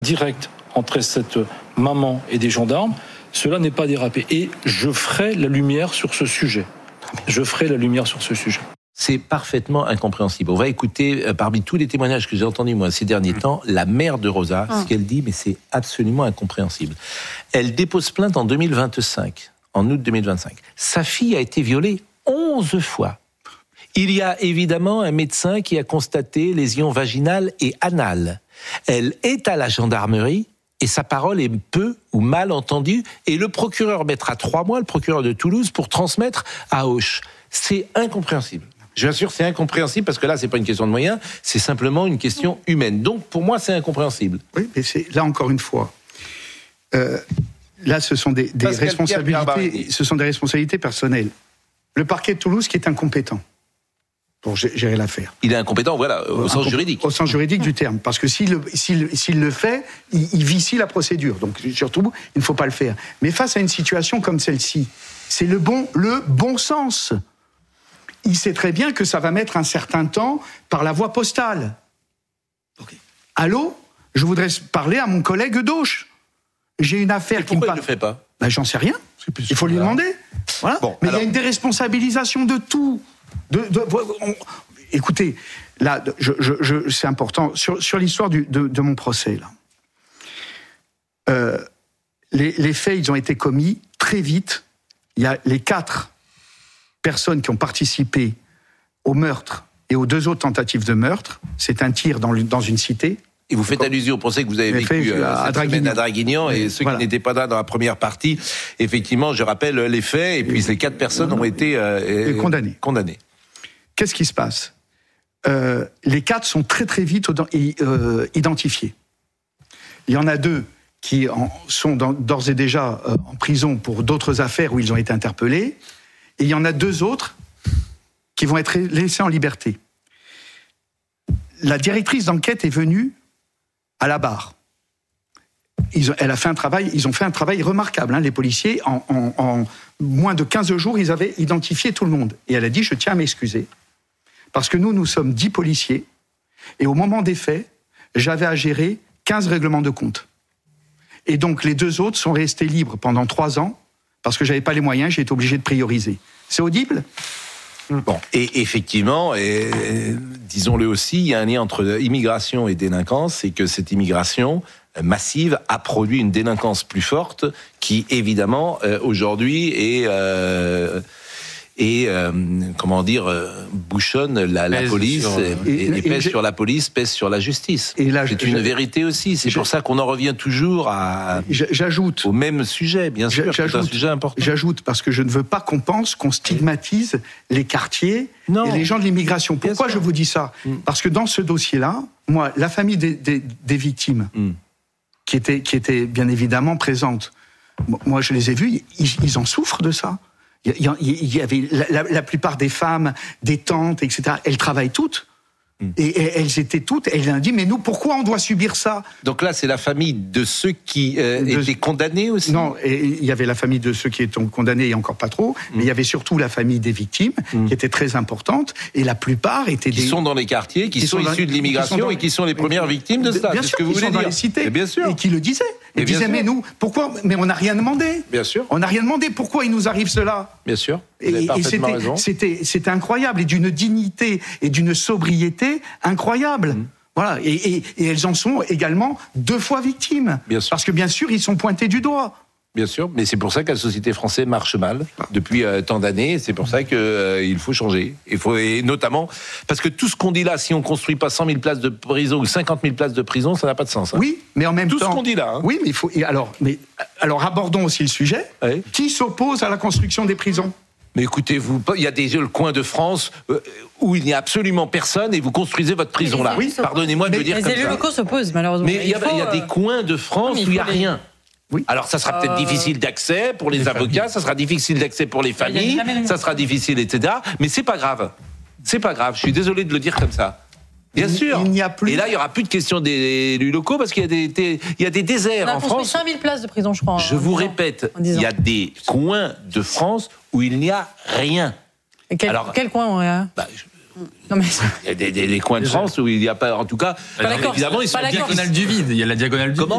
direct entre cette maman et des gendarmes, cela n'est pas dérapé. Et je ferai la lumière sur ce sujet. C'est parfaitement incompréhensible. On va écouter, parmi tous les témoignages que j'ai entendus moi ces derniers temps, la mère de Rosa, ce qu'elle dit, mais c'est absolument incompréhensible. Elle dépose plainte en 2025, en août 2025. Sa fille a été violée 11 fois. Il y a évidemment un médecin qui a constaté lésions vaginales et anales. Elle est à la gendarmerie et sa parole est peu ou mal entendue et le procureur mettra 3 mois, le procureur de Toulouse, pour transmettre à Auch. C'est incompréhensible. Je vous assure, c'est incompréhensible parce que là, c'est pas une question de moyens, c'est simplement une question humaine. Donc, pour moi, c'est incompréhensible. Oui, mais là encore une fois, là, ce sont des responsabilités, ce sont des responsabilités personnelles. Le parquet de Toulouse qui est incompétent pour gérer l'affaire. Il est incompétent, voilà, au sens juridique. Au sens juridique du terme, parce que s'il le fait, il vicie la procédure. Donc, surtout, il ne faut pas le faire. Mais face à une situation comme celle-ci, c'est le bon sens. Il sait très bien que ça va mettre un certain temps par la voie postale. Okay. Allô ? Je voudrais parler à mon collègue d'Auch. J'ai une affaire qui me parle. Pourquoi il ne le fait pas ? Ben, j'en sais rien. Il faut lui demander. Voilà. Bon, mais il y a une déresponsabilisation de tout. Écoutez, là, c'est important. Sur l'histoire de mon procès, là. Les faits, ils ont été commis très vite. Il y a les 4 personnes qui ont participé au meurtre et aux 2 autres tentatives de meurtre. C'est un tir dans une cité. Et vous faites allusion au procès que vous avez vécu cette semaine à Draguignan, et ceux qui n'étaient pas là dans la première partie, effectivement, je rappelle les faits, et puis ces 4 personnes ont été condamnées. Qu'est-ce qui se passe ? Les 4 sont très très vite identifiés. Il y en a 2 qui sont d'ores et déjà en prison pour d'autres affaires où ils ont été interpellés, et il y en a 2 autres qui vont être laissés en liberté. La directrice d'enquête est venue à la barre. Ils ont fait un travail remarquable. Les policiers, en moins de 15 jours, ils avaient identifié tout le monde. Et elle a dit, je tiens à m'excuser, parce que nous sommes 10 policiers, et au moment des faits, j'avais à gérer 15 règlements de compte. Et donc, les 2 autres sont restés libres pendant 3 ans, parce que j'avais pas les moyens, j'ai été obligé de prioriser. C'est audible ? Bon, et effectivement, disons-le aussi, il y a un lien entre immigration et délinquance, et que cette immigration massive a produit une délinquance plus forte qui, évidemment, aujourd'hui bouchonne la police, pèse sur la police, pèse sur la justice. Et là, c'est une vérité aussi. C'est pour ça qu'on en revient toujours au même sujet, bien sûr. C'est un sujet important. J'ajoute, parce que je ne veux pas qu'on pense qu'on stigmatise les quartiers et les gens de l'immigration. Pourquoi je vous dis ça ? Parce que dans ce dossier-là, moi, la famille des victimes, qui était bien évidemment présente, moi je les ai vus, ils en souffrent de ça. Il y avait la plupart des femmes, des tantes, etc. Elles travaillent toutes. Et elles étaient toutes. Elles ont dit, mais nous, pourquoi on doit subir ça ? Donc là, c'est la famille de ceux qui étaient condamnés aussi ? Non, il y avait la famille de ceux qui étaient condamnés et encore pas trop. Mais il y avait surtout la famille des victimes, qui était très importante. Et la plupart étaient qui sont dans les quartiers, qui sont issus de l'immigration et qui sont les premières victimes de ça. Bien sûr, qui sont dans les cités. Bien sûr. Et qui le disaient. Ils disaient, mais nous, pourquoi ? Mais on n'a rien demandé. Bien sûr. On n'a rien demandé. Pourquoi il nous arrive cela ? Bien sûr. Et c'était incroyable, et d'une dignité et d'une sobriété incroyable. Voilà. Et elles en sont également 2 fois victimes. Bien sûr. Parce que bien sûr, ils sont pointés du doigt. Bien sûr, mais c'est pour ça que la société française marche mal depuis tant d'années. C'est pour ça qu'il faut changer. Et notamment parce que tout ce qu'on dit là, si on construit pas 100 000 places de prison ou 50 000 places de prison, ça n'a pas de sens. Oui, mais en même temps, tout ce qu'on dit là. Oui, mais il faut. Alors abordons aussi le sujet. Oui. Qui s'oppose à la construction des prisons ? Mais écoutez-vous, il y a le coin de France où il n'y a absolument personne et vous construisez votre prison là. Oui, pardonnez-moi de le dire comme ça. Les élus locaux s'opposent malheureusement. Mais il y a des coins de France où il n'y a rien. Oui. Alors ça sera peut-être difficile d'accès pour les avocats, ça sera difficile d'accès pour les familles, ça sera difficile, etc. Mais c'est pas grave. C'est pas grave, je suis désolé de le dire comme ça. Bien sûr. Il n'y a plus. Et là, il n'y aura plus de question des élus locaux parce qu'il y a des déserts en France. On a construit 5000 places de prison, je crois. Je vous répète, il y a des coins de France où il n'y a rien. Et quel coin on a Non, mais Il y a des coins de France où il n'y a pas, en tout cas, Pas la Corse. évidemment, ils sont Pas la bien. Corse. Diagonale du vide. Il y a la diagonale du Comment